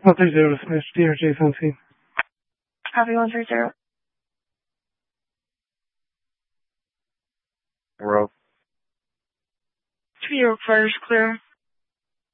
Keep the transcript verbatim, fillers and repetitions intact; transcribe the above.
one three zero to Smith, D R J seventeen. Copy one three zero. Row. Two York Fires clear.